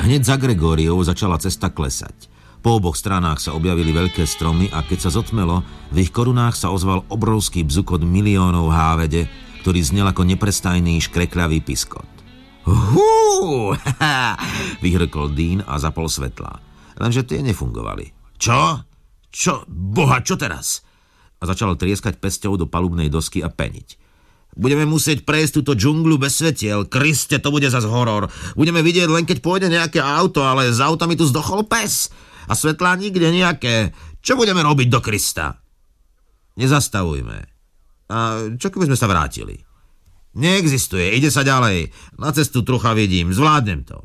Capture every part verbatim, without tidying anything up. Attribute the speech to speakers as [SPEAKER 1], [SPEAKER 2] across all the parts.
[SPEAKER 1] Hneď za Gregóriou začala cesta klesať. Po oboch stranách sa objavili veľké stromy a keď sa zotmelo, v ich korunách sa ozval obrovský bzukot miliónov hávede, ktorý znel ako neprestajný škrekľavý piskot. Hú! Vyhrkol Dean a zapol svetlá. Lenže tie nefungovali. Čo? Čo? Boha, čo teraz? A začal trieskať pesťou do palubnej dosky a peniť. Budeme musieť prejsť túto džunglu bez svetiel. Kriste, to bude zas horor. Budeme vidieť len keď pôjde nejaké auto, ale s autami tu zdochol pes. A svetlá nikde nejaké. Čo budeme robiť do Krista? Nezastavujme. A čo keby sme sa vrátili? Neexistuje, ide sa ďalej. Na cestu trocha vidím, zvládnem to.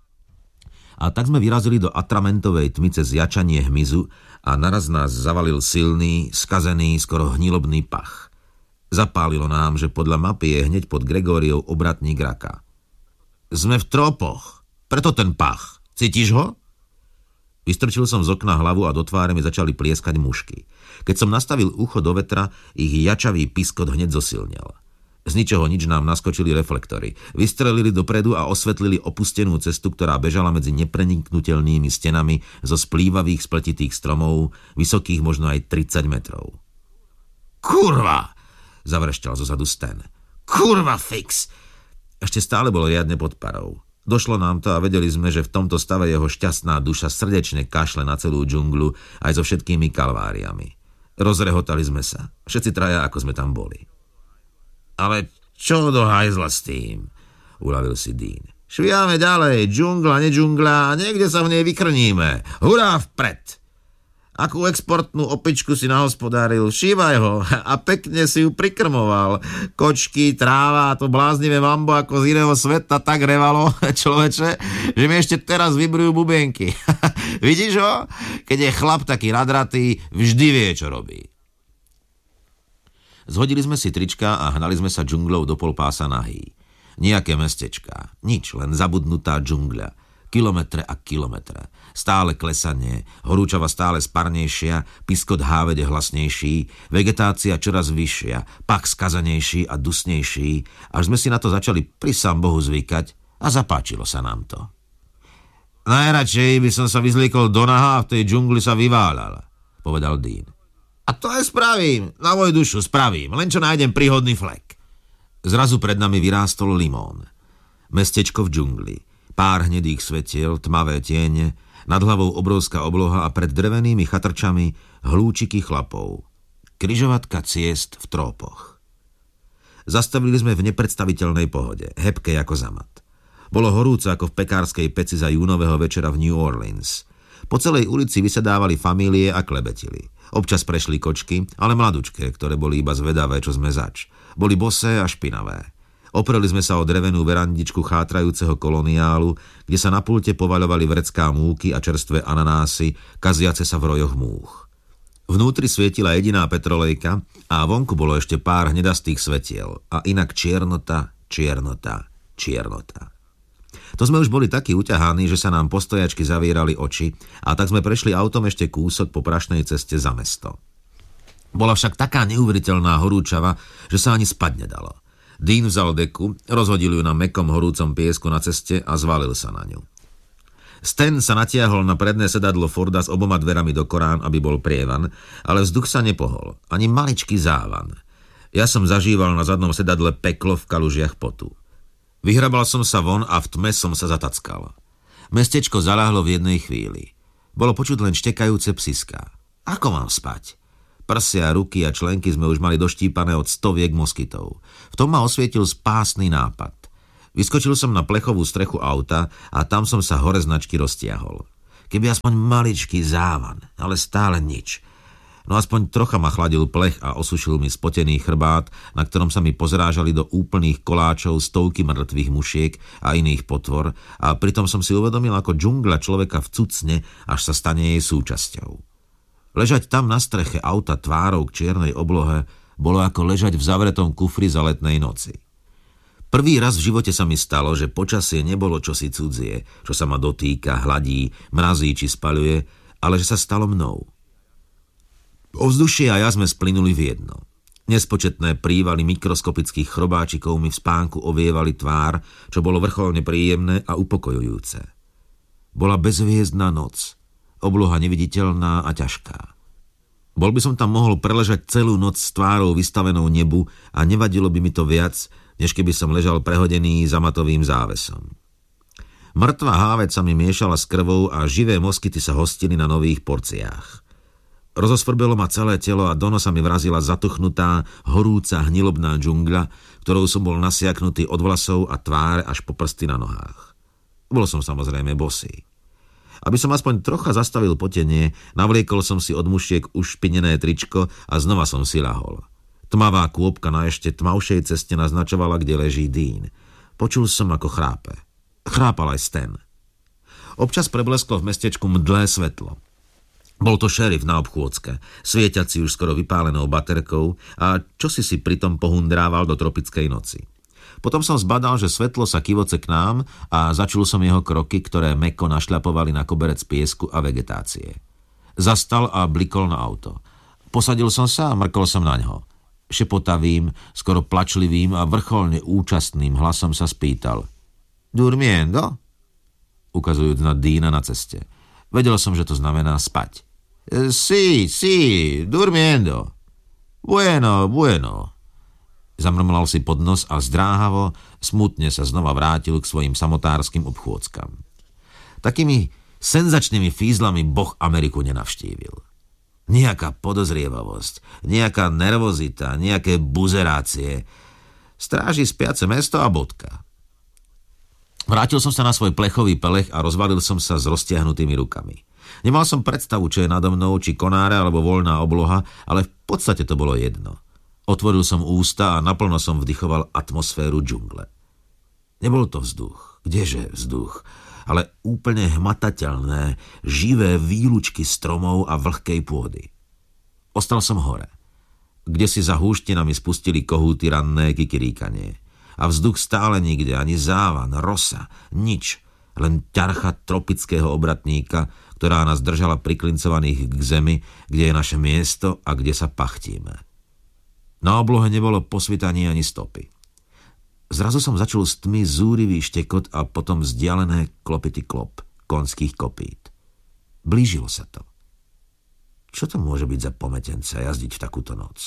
[SPEAKER 1] A tak sme vyrazili do atramentovej tmy cez jačanie hmyzu a naraz nás zavalil silný, skazený, skoro hnilobný pach. Zapálilo nám, že podľa mapy je hneď pod Gregóriou obratník raka. Sme v tropoch, preto ten pach. Cítiš ho? Vystrčil som z okna hlavu a do tváre mi začali plieskať mušky. Keď som nastavil ucho do vetra, ich jačavý piskot hneď zosilnel. Z ničoho nič nám naskočili reflektory. Vystrelili dopredu a osvetlili opustenú cestu, ktorá bežala medzi nepreniknutelnými stenami zo splývavých spletitých stromov, vysokých možno aj tridsať metrov. Kurva! Zavrešťal zozadu Stan. Kurva fix! Ešte stále bolo riadne pod parou. Došlo nám to a vedeli sme, že v tomto stave jeho šťastná duša srdečne kašle na celú džunglu aj so všetkými kalváriami. Rozrehotali sme sa. Všetci traja, ako sme tam boli. Ale čo do hajzla s tým? Uľavil si Dean. Šviame ďalej, džungla, nedžungla a niekde sa v nej vykrníme. Hurá vpred! Akú exportnú opičku si nahospodáril, šívaj ho a pekne si ju prikrmoval. Kočky, tráva a to bláznivé mambo ako z iného sveta tak revalo, človeče, že mi ešte teraz vybrujú bubienky. Vidíš ho? Keď je chlap taký nadratý, vždy vie, čo robí. Zhodili sme si trička a hnali sme sa džunglou do polpása nahý. Nijaké mestečká, nič, len zabudnutá džungľa. Kilometre a kilometre. Stále klesanie, horúčava stále sparnejšia, piskot hávede hlasnejší, vegetácia čoraz vyššia, pach skazanejší a dusnejší, až sme si na to začali pri sám Bohu zvykať a zapáčilo sa nám to. Najradšej by som sa vyzliekol do naha a v tej džungli sa vyváľal, povedal Dean. A to aj spravím, na moju dušu spravím, len čo nájdem príhodný flek. Zrazu pred nami vyrástol Limón. Mestečko v džungli. Pár hnedých svetiel, tmavé tiene, nad hlavou obrovská obloha a pred drevenými chatrčami hlúčiky chlapov. Križovatka ciest v trópoch. Zastavili sme v nepredstaviteľnej pohode, hebkej ako zamat. Bolo horúco ako v pekárskej peci za júnového večera v New Orleans. Po celej ulici vysedávali famílie a klebetili. Občas prešli kočky, ale mladučké, ktoré boli iba zvedavé, čo sme zač. Boli bosé a špinavé. Opreli sme sa o drevenú verandičku chátrajúceho koloniálu, kde sa na pulte povaľovali vrecká múky a čerstvé ananásy, kaziace sa v rojoch múch. Vnútri svietila jediná petrolejka a vonku bolo ešte pár hnedastých svetiel a inak čiernota, čiernota, čiernota. To sme už boli takí uťahaní, že sa nám postojačky zavierali oči a tak sme prešli autom ešte kúsok po prašnej ceste za mesto. Bola však taká neuveriteľná horúčava, že sa ani spať nedalo. Dean vzal deku, rozhodil ju na mäkkom horúcom piesku na ceste a zvalil sa na ňu. Stan sa natiahol na predné sedadlo Forda s oboma dverami do Korán, aby bol prievan, ale vzduch sa nepohol, ani maličký závan. Ja som zažíval na zadnom sedadle peklo v kalužiach potu. Vyhrabal som sa von a v tme som sa zatackal. Mestečko zaľahlo v jednej chvíli. Bolo počuť len štekajúce psiská. Ako mám spať? Prsia, ruky a členky sme už mali doštípané od stoviek moskytov. V tom ma osvietil spásny nápad. Vyskočil som na plechovú strechu auta a tam som sa hore značky roztiahol. Keby aspoň maličký závan, ale stále nič. No aspoň trocha ma chladil plech a osušil mi spotený chrbát, na ktorom sa mi pozrážali do úplných koláčov stovky mŕtvych mušiek a iných potvor a pritom som si uvedomil, ako džungľa človeka vcucne, až sa stane jej súčasťou. Ležať tam na streche auta tvárou k čiernej oblohe bolo ako ležať v zavretom kufri za letnej noci. Prvý raz v živote sa mi stalo, že počasie nebolo čosi cudzie, čo sa ma dotýka, hladí, mrazí či spaľuje, ale že sa stalo mnou. Ovzdušie a ja sme splynuli v jedno. Nespočetné prívaly mikroskopických chrobáčikov mi v spánku ovievali tvár, čo bolo vrcholne príjemné a upokojujúce. Bola bezhviezdna noc, obloha neviditeľná a ťažká. Bol by som tam mohol preležať celú noc s tvárou vystavenou nebu a nevadilo by mi to viac, než keby som ležal prehodený za matovým závesom. Mŕtva háveť sa mi miešala s krvou a živé moskyty sa hostili na nových porciách. Rozosvrbelo ma celé telo a do nosa mi vrazila zatuchnutá, horúca, hnilobná džungľa, ktorou som bol nasiaknutý od vlasov a tváre až po prsty na nohách. Bol som samozrejme bosý. Aby som aspoň trocha zastavil potenie, navliekol som si od mušiek už špinené tričko a znova som si ľahol. Tmavá kôpka na ešte tmavšej ceste naznačovala, kde leží Dean. Počul som, ako chrápe. Chrápal aj Stan. Občas preblesklo v mestečku mdlé svetlo. Bol to šerif na obchôdzke, svietiaci už skoro vypálenou baterkou a čosi si pritom pohundrával do tropickej noci. Potom som zbadal, že svetlo sa kivoce k nám a začul som jeho kroky, ktoré mäkko našľapovali na koberec piesku a vegetácie. Zastal a blikol na auto. Posadil som sa a mrkol som na ňo. Šepotavým, skoro plačlivým a vrcholne účastným hlasom sa spýtal. Durmiendo? Ukazujúc na Deana na ceste. Vedel som, že to znamená spať. Sí, sí, durmiendo. Bueno, bueno. Zamrmlal si pod nos a zdráhavo, smutne sa znova vrátil k svojim samotárskym obchôdzkam. Takými senzačnými fízlami Boh Ameriku nenavštívil. Nejaká podozrievavosť, nejaká nervozita, nejaké buzerácie. Stráži spiace mesto a bodka. Vrátil som sa na svoj plechový pelech a rozvalil som sa s roztiahnutými rukami. Nemal som predstavu, čo je nado mnou, či konáre alebo voľná obloha, ale v podstate to bolo jedno. Otvoril som ústa a naplno som vdychoval atmosféru džungle. Nebol to vzduch, kdeže vzduch, ale úplne hmatateľné, živé výlučky stromov a vlhkej pôdy. Ostal som hore. Kdesi za húštinami spustili kohúty ranné kikiríkanie. A vzduch stále nikde, ani závan, rosa, nič, len ťarcha tropického obratníka, ktorá nás držala priklincovaných k zemi, kde je naše miesto a kde sa pachtíme. Na oblohe nebolo posvitanie ani stopy. Zrazu som začul z tmy zúrivý štekot a potom vzdialené klopity klop konských kopít. Blížilo sa to. Čo to môže byť za pometence jazdiť v takúto noc?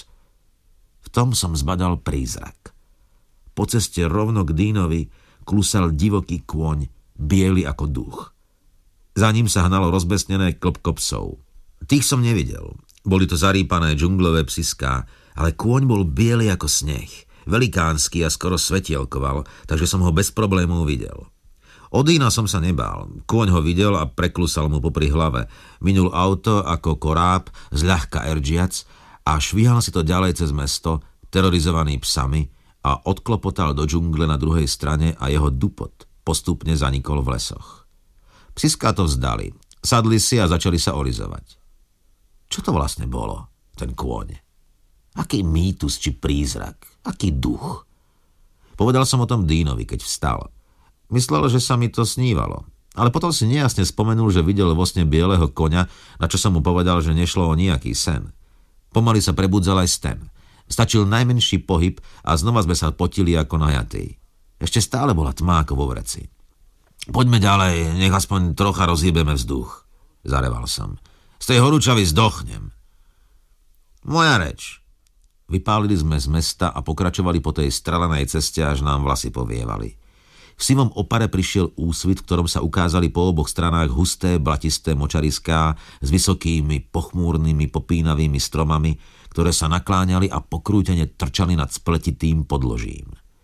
[SPEAKER 1] V tom som zbadal prízrak. Po ceste rovno k Deanovi klusal divoký kôň, biely ako duch. Za ním sa hnalo rozbesnené klopko psov. Tých som nevidel. Boli to zarýpané džunglové psiská, ale kôň bol biely ako sneh, velikánsky a skoro svetielkoval, takže som ho bez problémov videl. Od Deana som sa nebál. Kôň ho videl a preklusal mu popri hlave. Minul auto ako koráb, zľahka erdžiac a švíhal si to ďalej cez mesto, terorizovaný psami, a odklopotal do džungle na druhej strane a jeho dupot postupne zanikol v lesoch. Psiská to vzdali, sadli si a začali sa olizovať. Čo to vlastne bolo, ten kôň? Aký mýtus či prízrak? Aký duch? Povedal som o tom Deanovi, keď vstal. Myslel, že sa mi to snívalo, ale potom si nejasne spomenul, že videl vo sne bieleho koňa, na čo som mu povedal, že nešlo o nejaký sen. Pomaly sa prebudzal aj Stan. Stačil najmenší pohyb a znova sme sa potili ako najatí. Ešte stále bola tma ako vo vreci. Poďme ďalej, nech aspoň trocha rozhýbeme vzduch, zareval som. Z tej horúčavy zdochnem. Moja reč. Vypálili sme z mesta a pokračovali po tej strelenej ceste, až nám vlasy povievali. V sivom opare prišiel úsvit, v ktorom sa ukázali po oboch stranách husté, blatisté močariská s vysokými, pochmúrnymi, popínavými stromami, ktoré sa nakláňali a pokrútene trčali nad spletitým podložím.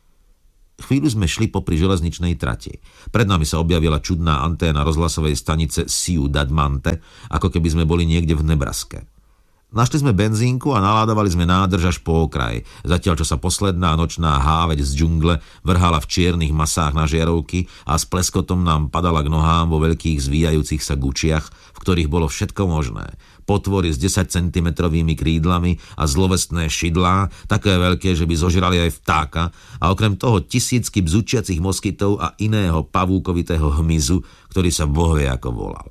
[SPEAKER 1] Chvíľu sme šli popri železničnej trati. Pred nami sa objavila čudná anténa rozhlasovej stanice Ciudad Mante, ako keby sme boli niekde v Nebraske. Našli sme benzínku a naládovali sme nádrž až po okraj, zatiaľ čo sa posledná nočná háveť z džungle vrhala v čiernych masách na žiarovky a s pleskotom nám padala k nohám vo veľkých zvíjajúcich sa gučiach, v ktorých bolo všetko možné. Potvory s desaťcentimetrovými krídlami a zlovestné šidlá, také veľké, že by zožrali aj vtáka, a okrem toho tisícky bzučiacich moskytov a iného pavúkovitého hmyzu, ktorý sa bohvie ako volal.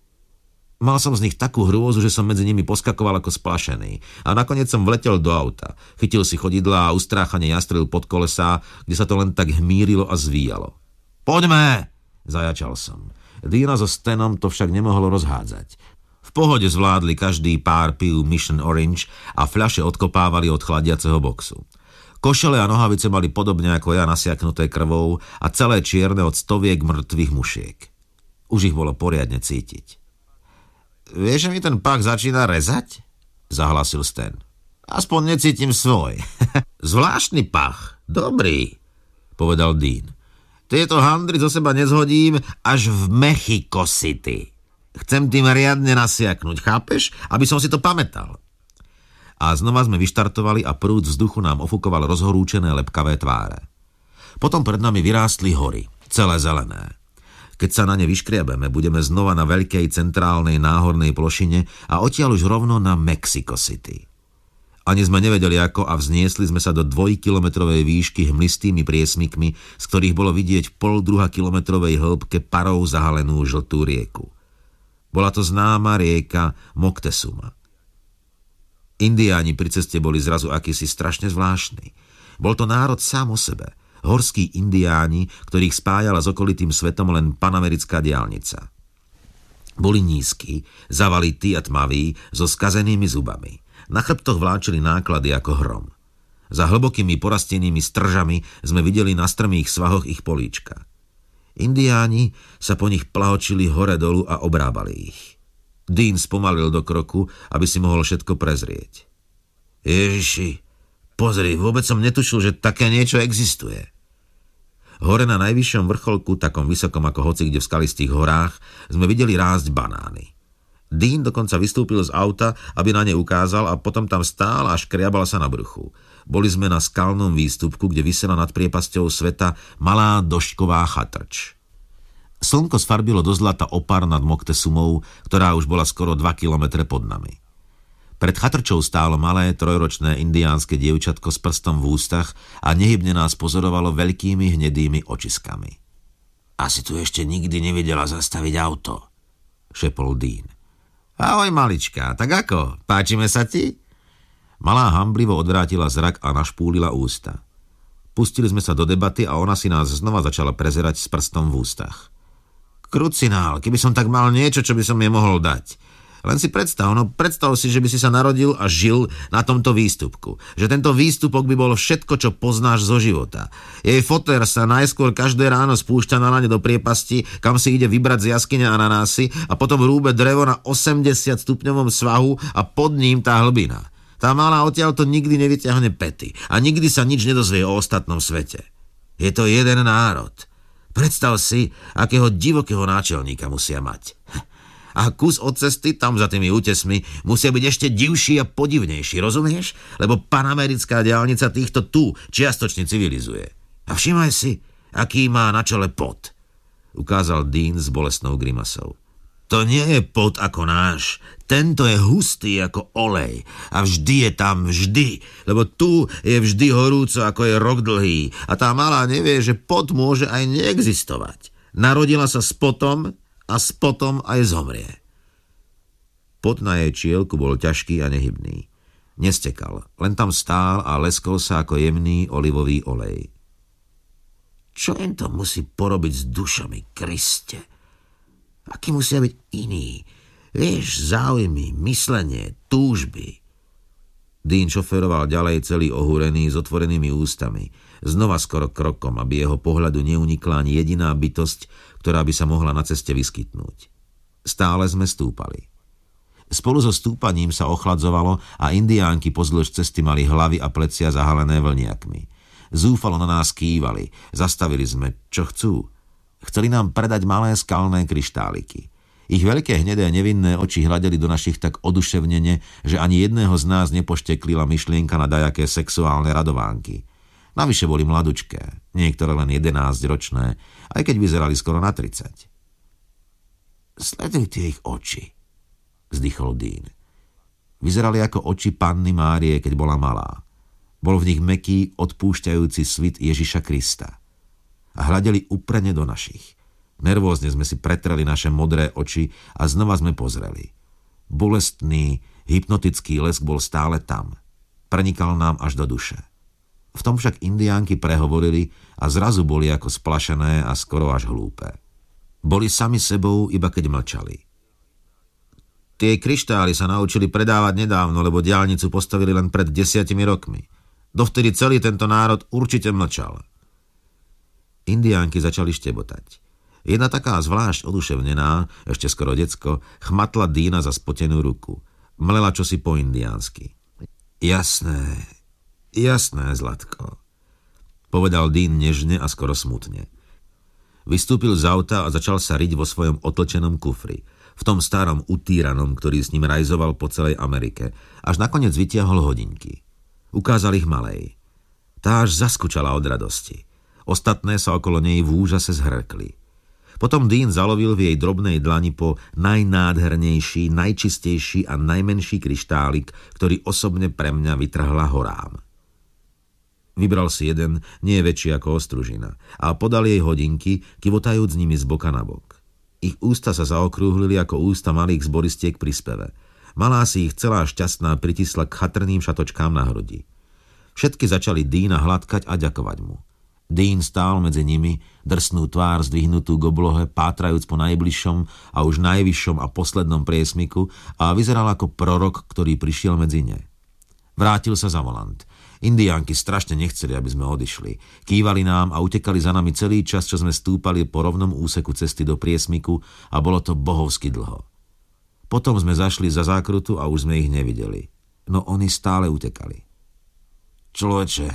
[SPEAKER 1] Mal som z nich takú hrôzu, že som medzi nimi poskakoval ako splašený. A nakoniec som vletel do auta. Chytil si chodidlá a ustráchane jastril pod kolesá, kde sa to len tak hmírilo a zvíjalo. Poďme, zajačal som. Deana so Stanom to však nemohlo rozhádzať. V pohode zvládli každý pár piv Mission Orange a fľaše odkopávali od chladiaceho boxu. Košele a nohavice mali podobne ako ja nasiaknuté krvou a celé čierne od stoviek mŕtvych mušiek. Už ich bolo poriadne cítiť. Vieš, že mi ten pach začína rezať? Zahlasil Stan. Aspoň necítim svoj. Zvláštny pach. Dobrý, povedal Dean. Tieto handry zo seba nezhodím až v Mexico City. Chcem tým riadne nasiaknúť, chápeš? Aby som si to pamätal. A znova sme vyštartovali a prúd vzduchu nám ofúkoval rozhorúčené lepkavé tváre. Potom pred nami vyrástli hory, celé zelené. Keď sa na ne vyškriabeme, budeme znova na veľkej centrálnej náhornej plošine a odtiaľ už rovno na Mexico City. Ani sme nevedeli ako a vzniesli sme sa do dvojkilometrovej výšky hmlistými priesmykmi, z ktorých bolo vidieť v pol druha kilometrovej hĺbke parou zahalenú žltú rieku. Bola to známa rieka Moctezuma. Indiáni pri ceste boli zrazu akýsi strašne zvláštni. Bol to národ sám o sebe, horskí indiáni, ktorých spájala s okolitým svetom len panamerická diaľnica. Boli nízki, zavalití a tmaví, so skazenými zubami. Na chrbtoch vláčili náklady ako hrom. Za hlbokými porastenými stržami sme videli na strmých svahoch ich políčka. Indiáni sa po nich plahočili hore-dolu a obrábali ich. Dean spomalil do kroku, aby si mohol všetko prezrieť. Ježiši, pozri, vôbec som netušil, že také niečo existuje. Hore na najvyššom vrcholku, takom vysokom ako hoci kde v skalistých horách, sme videli rásť banány. Dean dokonca vystúpil z auta, aby na ne ukázal a potom tam stál a škriabal sa na bruchu. Boli sme na skalnom výstupku, kde visela nad priepasťou sveta malá došková chatrč. Slnko sfarbilo do zlata opar nad Moctezumou, ktorá už bola skoro dva kilometre pod nami. Pred chatrčou stálo malé trojročné indiánske dievčatko s prstom v ústach a nehybne nás pozorovalo veľkými hnedými očiskami. Asi tu ešte nikdy nevidela zastaviť auto, šepol Dean. Ahoj, malička, tak ako? Páčime sa ti? Malá hamblivo odvrátila zrak a našpúlila ústa. Pustili sme sa do debaty a ona si nás znova začala prezerať s prstom v ústach. Krucinál, keby som tak mal niečo, čo by som jej mohol dať. Len si predstav, no predstav si, že by si sa narodil a žil na tomto výstupku. Že tento výstupok by bol všetko, čo poznáš zo života. Jej fotér sa najskôr každé ráno spúšťa na lane do priepasti, kam si ide vybrať z jaskyne ananásy a potom rúbe drevo na osemdesiat stupňovom svahu a pod ním tá hlbina. Tá malá odtiaľ to nikdy nevyťahne päty a nikdy sa nič nedozvie o ostatnom svete. Je to jeden národ. Predstav si, akého divokého náčelníka musia mať. A kus od cesty, tam za tými útesmi, musia byť ešte divší a podivnejší, rozumieš? Lebo panamerická diaľnica týchto tu čiastočne civilizuje. A všimaj si, aký má na čele pot, ukázal Dean s bolestnou grimasou. To nie je pot ako náš, tento je hustý ako olej a vždy je tam, vždy, lebo tu je vždy horúco ako je rok dlhý a tá malá nevie, že pot môže aj neexistovať. Narodila sa s potom a s potom aj zomrie. Pot na jej čielku bol ťažký a nehybný. Nestekal, len tam stál a leskol sa ako jemný olivový olej. Čo im to musí porobiť s dušami, Kriste? Aký musia byť iní? Vieš, záujmy, myslenie, túžby. Dean šoferoval ďalej celý ohúrený s otvorenými ústami, znova skoro krokom, aby jeho pohľadu neunikla ani jediná bytosť, ktorá by sa mohla na ceste vyskytnúť. Stále sme stúpali. Spolu so stúpaním sa ochladzovalo a indiánky pozdĺž cesty mali hlavy a plecia zahalené vlniakmi. Zúfalo na nás kývali, zastavili sme, čo chcú. Chceli nám predať malé skalné kryštáliky. Ich veľké hnedé nevinné oči hľadeli do našich tak oduševnene, že ani jedného z nás nepošteklila myšlienka na dajaké sexuálne radovánky. Navyše boli mladučké, niektoré len jedenásťročné, aj keď vyzerali skoro na tridsať. Sleduj tie ich oči, vzdychol Dean. Vyzerali ako oči Panny Márie, keď bola malá. Bol v nich mäkký, odpúšťajúci svit Ježiša Krista. A hľadeli uprene do našich. Nervózne sme si pretreli naše modré oči a znova sme pozreli. Bolestný, hypnotický lesk bol stále tam. Prenikal nám až do duše. V tom však indiánky prehovorili a zrazu boli ako splašené a skoro až hlúpe. Boli sami sebou, iba keď mlčali. Tie kryštály sa naučili predávať nedávno, lebo diaľnicu postavili len pred desiatimi rokmi. Dovtedy celý tento národ určite mlčal. Indiánky začali štebotať. Jedna taká zvlášť oduševnená, ešte skoro decko, chmatla Deana za spotenú ruku. Mlela čosi po indiánsky. Jasné, jasné, Zlatko, povedal Dean nežne a skoro smutne. Vystúpil z auta a začal sa riť vo svojom otlčenom kufri, v tom starom utíranom, ktorý s ním rajzoval po celej Amerike, až nakoniec vytiahol hodinky. Ukázal ich malej. Tá až zaskučala od radosti. Ostatné sa okolo nej v úžase zhrkli. Potom Dean zalovil v jej drobnej dlani po najnádhernejší, najčistejší a najmenší kryštálik, ktorý osobne pre mňa vytrhla horám. Vybral si jeden, nie väčší ako ostružina, a podal jej hodinky, kivotajúc s nimi z boka na bok. Ich ústa sa zaokrúhlili ako ústa malých zboristiek pri speve. Malá si ich celá šťastná pritisla k chatrným šatočkám na hrudi. Všetky začali Deana hladkať a ďakovať mu. Dean stál medzi nimi, drsnú tvár zdvihnutú k oblohe, pátrajúc po najbližšom a už najvyššom a poslednom priesmiku a vyzeral ako prorok, ktorý prišiel medzi ne. Vrátil sa za volant. Indiánky strašne nechceli, aby sme odišli. Kývali nám a utekali za nami celý čas, čo sme stúpali po rovnom úseku cesty do priesmiku a bolo to bohovsky dlho. Potom sme zašli za zákrutu a už sme ich nevideli. No oni stále utekali. Človeče,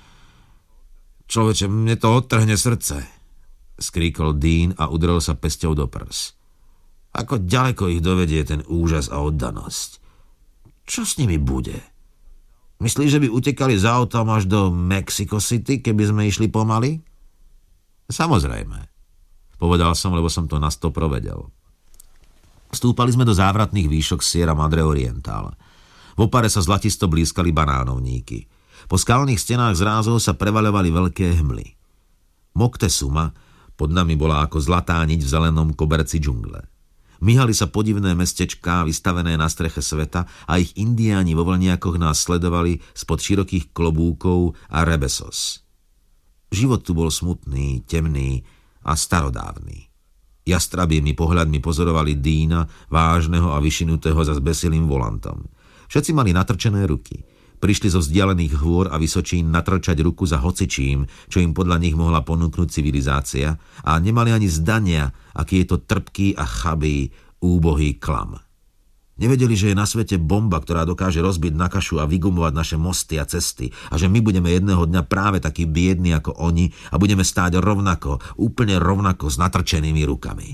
[SPEAKER 1] človeče, mne to odtrhne srdce, skríkol Dean a udrel sa pesťou do prs. Ako ďaleko ich dovedie ten úžas a oddanosť. Čo s nimi bude? Myslíš, že by utekali za autom až do Mexico City, keby sme išli pomaly? Samozrejme, povedal som, lebo som to na sto provedel. Stúpali sme do závratných výšok Sierra Madre Oriental. V opare sa zlatisto blízkali banánovníky. Po skalných stenách zrázov sa prevaľovali veľké hmly. Moctezuma pod nami bola ako zlatá niť v zelenom koberci džungle. Myhali sa podivné mestečká vystavené na streche sveta a ich indiáni vo vlniakoch nás sledovali spod širokých klobúkov a rebesos. Život tu bol smutný, temný a starodávny. Jastrabými pohľadmi pozorovali Deana, vážneho a vyšinutého za zbesilým volantom. Všetci mali natrčené ruky. Prišli zo vzdialených hôr a vysočín natrčať ruku za hocičím, čo im podľa nich mohla ponúknuť civilizácia, a nemali ani zdania, aký je to trpký a chabý, úbohý klam. Nevedeli, že je na svete bomba, ktorá dokáže rozbiť na kašu a vygumovať naše mosty a cesty, a že my budeme jedného dňa práve takí biední ako oni a budeme stáť rovnako, úplne rovnako s natrčenými rukami.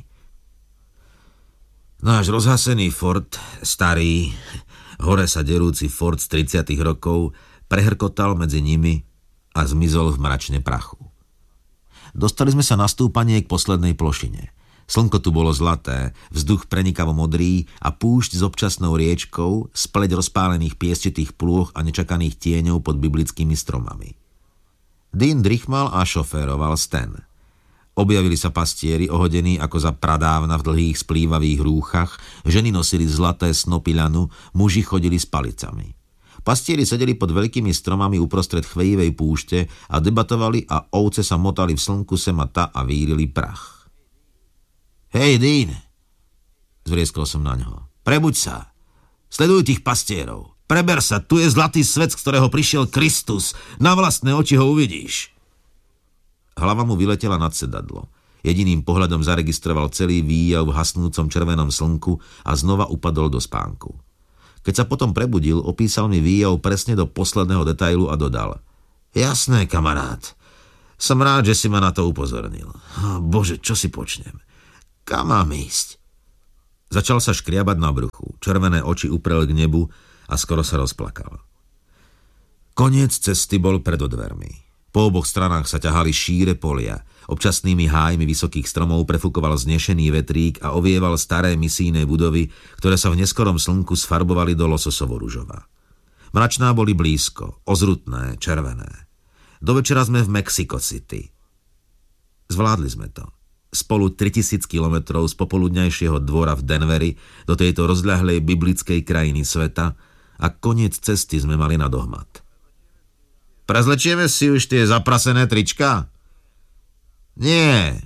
[SPEAKER 1] Náš rozhasený Ford, starý, hore sa derúci Ford z tridsiatych rokov, prehrkotal medzi nimi a zmizol v mračne prachu. Dostali sme sa na stúpanie k poslednej plošine. Slnko tu bolo zlaté, vzduch prenikavo modrý a púšť s občasnou riečkou, spleť rozpálených piesčitých plôch a nečakaných tieňov pod biblickými stromami. Dean drichmal a šoféroval Stan. Objavili sa pastieri, ohodení ako za pradávna v dlhých splývavých rúchach, ženy nosili zlaté snopy ľanu, muži chodili s palicami. Pastieri sedeli pod veľkými stromami uprostred chvejivej púšte a debatovali a ovce sa motali v slnku sem a ta a vírili prach. Hej, Dean, zvrieskol som na ňo. Prebuď sa. Sleduj tých pastierov. Preber sa, tu je zlatý svet, z ktorého prišiel Kristus. Na vlastné oči ho uvidíš. Hlava mu vyletela nad sedadlo. Jediným pohľadom zaregistroval celý výjav v hasnúcom červenom slnku a znova upadol do spánku. Keď sa potom prebudil, opísal mi výjav presne do posledného detailu a dodal. Jasné, kamarát. Som rád, že si ma na to upozornil. Bože, čo si počnem? Kam mám ísť? Začal sa škriabať na bruchu. Červené oči uprel k nebu a skoro sa rozplakal. Koniec cesty bol pred dvermi. Po oboch stranách sa ťahali šíre polia. Občasnými hájmi vysokých stromov prefúkoval znešený vetrík a ovieval staré misijné budovy, ktoré sa v neskorom slnku sfarbovali do lososovo-ružova. Mračná boli blízko, ozrutné, červené. Do večera sme v Mexico City. Zvládli sme to. Spolu tritisíc kilometrov z popoludňajšieho dvora v Denveri do tejto rozľahlej biblickej krajiny sveta a koniec cesty sme mali na dohmat. Prezlečieme si už tie zaprasené trička? Nie,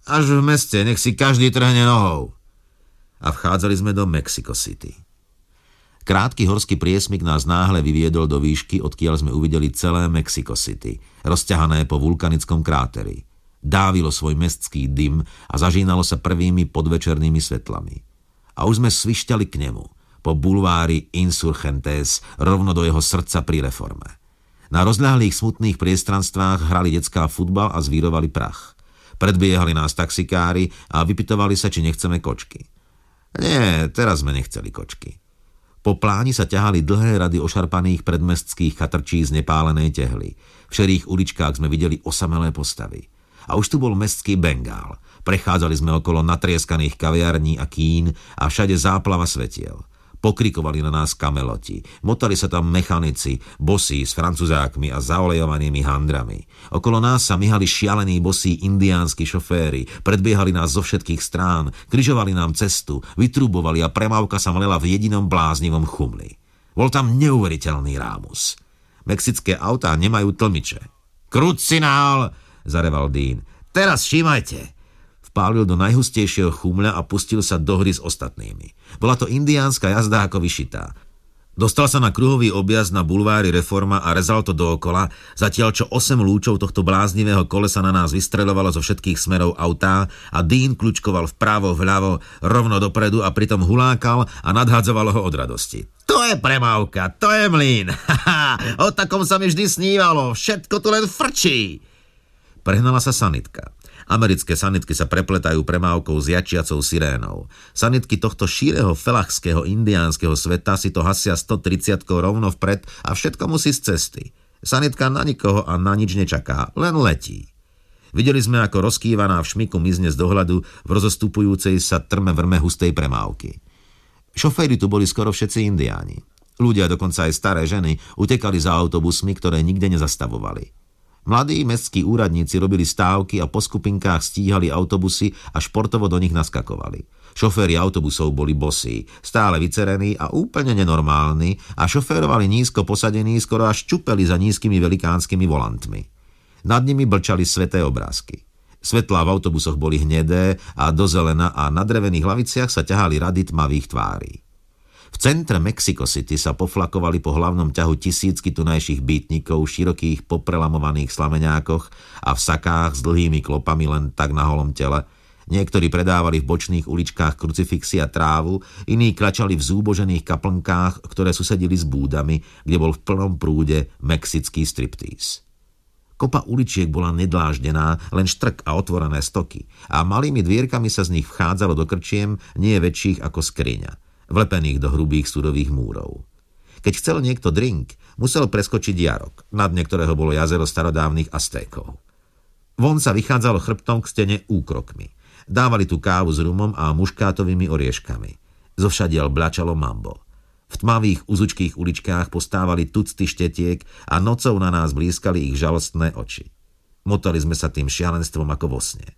[SPEAKER 1] Až v meste, nech si každý trhne nohou. A vchádzali sme do Mexico City. Krátky horský priesmyk nás náhle vyviedol do výšky, odkiaľ sme uvideli celé Mexico City, rozťahané po vulkanickom kráteri. Dávilo svoj mestský dym a zažínalo sa prvými podvečernými svetlami. A už sme svišťali k nemu, po bulvári Insurgentes, rovno do jeho srdca pri reforme. Na rozľahlých smutných priestranstvách hrali decká futbal a zvírovali prach. Predbiehali nás taxikári a vypytovali sa, či nechceme kočky. Nie, teraz sme nechceli kočky. Po pláni sa ťahali dlhé rady ošarpaných predmestských chatrčí z nepálenej tehly. V šerých uličkách sme videli osamelé postavy. A už tu bol mestský Bengál. Prechádzali sme okolo natrieskaných kaviarní a kín a všade záplava svetiel. Pokrikovali na nás kameloti. Motali sa tam mechanici, bosí s francúzákmi a zaolejovanými handrami. Okolo nás sa myhali šialení bosí indiánsky šoféry. Predbiehali nás zo všetkých strán, križovali nám cestu, vytrubovali a premávka sa mlela v jedinom bláznivom chumli. Bol tam neuveriteľný rámus. Mexické autá nemajú tlmiče. Krucinál! Zareval Dean. Teraz všímajte! Vpálil do najhustejšieho chumľa a pustil sa do hry s ostatnými. Bola to indiánska jazda ako vyšitá. Dostal sa na kruhový objazd na bulvári Reforma a rezal to dookola, zatiaľ čo osem lúčov tohto bláznivého kolesa na nás vystreľovalo zo všetkých smerov autá a Dean kľučkoval vpravo, vľavo, rovno dopredu a pritom hulákal a nadhádzovalo ho od radosti. To je premávka, to je mlyn. O takom sa mi vždy snívalo, všetko tu len frčí. Prehnala sa sanitka. Americké sanitky sa prepletajú premávkou s jačiacou sirénou. Sanitky tohto šíreho felachského indiánskeho sveta si to hasia stotridsiatkou rovno vpred a všetko musí z cesty. Sanitka na nikoho a na nič nečaká, len letí. Videli sme, ako rozkývaná v šmiku mizne z dohľadu v rozostupujúcej sa trme vrme hustej premávky. Šoféri tu boli skoro všetci indiáni. Ľudia, dokonca aj staré ženy, utekali za autobusmi, ktoré nikde nezastavovali. Mladí mestskí úradníci robili stávky a po skupinkách stíhali autobusy a športovo do nich naskakovali. Šoféri autobusov boli bosí, stále vycerení a úplne nenormálni a šoférovali nízko posadení, skoro až čupeli za nízkymi velikánskymi volantmi. Nad nimi blčali sveté obrázky. Svetlá v autobusoch boli hnedé a do zelena a na drevených laviciach sa ťahali rady tmavých tvárí. V centre Mexico City sa poflakovali po hlavnom ťahu tisícky tunajších býtnikov v širokých poprelamovaných slameňákoch a v sakách s dlhými klopami len tak na holom tele. Niektorí predávali v bočných uličkách krucifixy a trávu, iní klačali v zúbožených kaplnkách, ktoré susedili s búdami, kde bol v plnom prúde mexický striptease. Kopa uličiek bola nedláždená, len štrk a otvorené stoky a malými dvierkami sa z nich vchádzalo do krčiem, nie väčších ako skriňa, vlepených do hrubých súrových múrov. Keď chcel niekto drink, musel preskočiť jarok, na dne ktorého bolo jazero starodávnych Aztékov. Von sa vychádzalo chrbtom k stene úkrokmi. Dávali tu kávu s rumom a muškátovými orieškami. Zovšadiaľ blačalo mambo. V tmavých uzučkých uličkách postávali tucty štetiek a nocou na nás blízkali ich žalostné oči. Motali sme sa tým šialenstvom ako vo sne.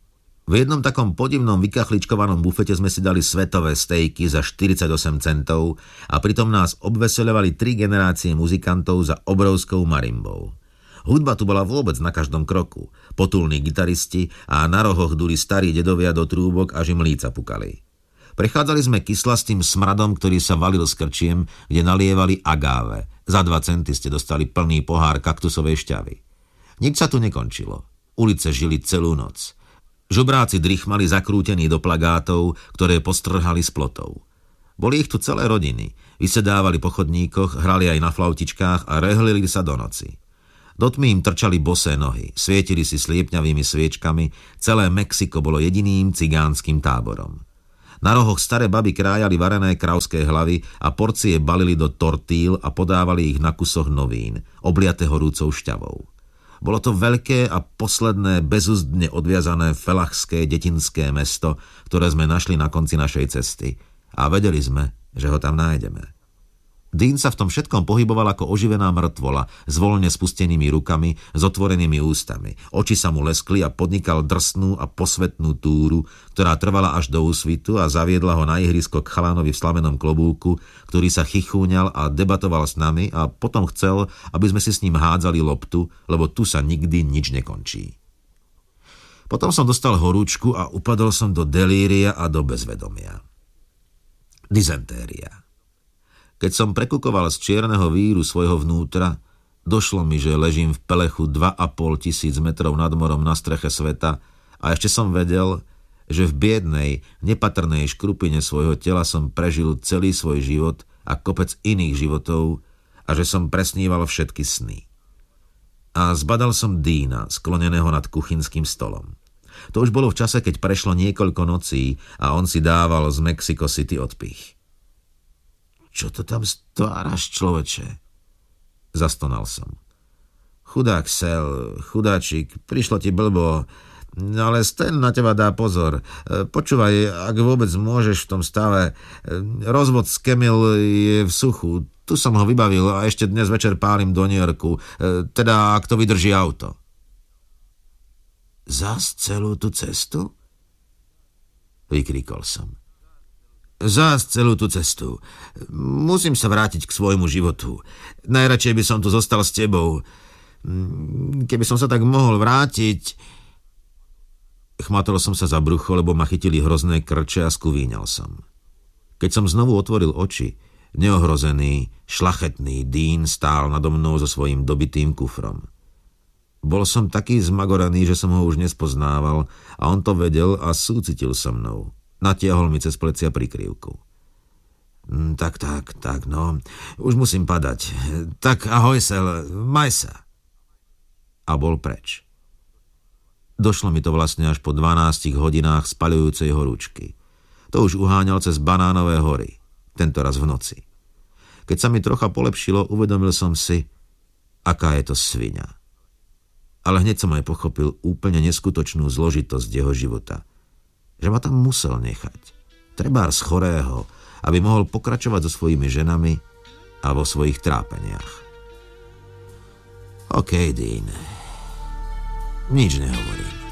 [SPEAKER 1] V jednom takom podivnom vykachličkovanom bufete sme si dali svetové stejky za štyridsaťosem centov a pritom nás obveseľovali tri generácie muzikantov za obrovskou marimbou. Hudba tu bola vôbec na každom kroku. Potulní gitaristi a na rohoch duli starí dedovia do trúbok, až im líca pukali. Prechádzali sme kyslastým smradom, ktorý sa valil z krčiem, kde nalievali agáve. Za dva centy ste dostali plný pohár kaktusovej šťavy. Nič sa tu nekončilo. Ulice žili celú noc. Žobráci drichmali zakrútení do plagátov, ktoré postrhali z plotov. Boli ich tu celé rodiny. Vysedávali po chodníkoch, hrali aj na flautičkách a rehlili sa do noci. Do tmy im trčali bosé nohy, svietili si sliepňavými sviečkami, celé Mexiko bolo jediným cigánskym táborom. Na rohoch staré baby krájali varené kravské hlavy a porcie balili do tortíl a podávali ich na kusoch novín, obliate horúcou šťavou. Bolo to veľké a posledné bezúzdne odviazané felachské detinské mesto, ktoré sme našli na konci našej cesty a vedeli sme, že ho tam nájdeme. Dean sa v tom všetkom pohyboval ako oživená mŕtvola s voľne spustenými rukami, s otvorenými ústami. Oči sa mu leskli a podnikal drsnú a posvetnú túru, ktorá trvala až do úsvitu a zaviedla ho na ihrisko k chalánovi v slamenom klobúku, ktorý sa chichúňal a debatoval s nami a potom chcel, aby sme si s ním hádzali loptu, lebo tu sa nikdy nič nekončí. Potom som dostal horúčku a upadol som do delíria a do bezvedomia. Dysentéria. Keď som prekukoval z čierneho víru svojho vnútra, došlo mi, že ležím v pelechu dva a pol tisíc metrov nad morom na streche sveta a ešte som vedel, že v biednej, nepatrnej škrupine svojho tela som prežil celý svoj život a kopec iných životov a že som presníval všetky sny. A zbadal som Deana, skloneného nad kuchynským stolom. To už bolo v čase, keď prešlo niekoľko nocí a on si dával z Mexico City odpich. Čo to tam stváraš, človeče? Zastonal som. Chudák Sel, chudáčik, prišlo ti blbo, ale Stan na teba dá pozor. Počúvaj, ak vôbec môžeš v tom stave, rozvod s Camille je v suchu. Tu som ho vybavil a ešte dnes večer pálim do New Yorku, teda ak to vydrží auto. Zas celú tú cestu? Vykríkol som. Zás celú tú cestu. Musím sa vrátiť k svojmu životu. Najradšej by som tu zostal s tebou. Keby som sa tak mohol vrátiť... Chmatol som sa za brucho, lebo ma chytili hrozné krče a skuvíňal som. Keď som znovu otvoril oči, neohrozený, šlachetný Dean stál nado mnou so svojím dobitým kufrom. Bol som taký zmagoraný, že som ho už nespoznával a on to vedel a súcitil so mnou. Natiahol mi cez plecia prikryvku. Tak, tak, tak, no. Už musím padať. Tak ahoj, Sel, maj sa. A bol preč. Došlo mi to vlastne až po dvanástich hodinách spaľujúcej horúčky. To už uháňal cez Banánové hory. Tentoraz v noci. Keď sa mi trocha polepšilo, uvedomil som si, aká je to sviňa. Ale hneď som aj pochopil úplne neskutočnú zložitosť jeho života. Že ma tam musel nechať. Trebárs chorého, aby mohol pokračovať so svojimi ženami a vo svojich trápeniach. OK, Dean. Nič nehovorím.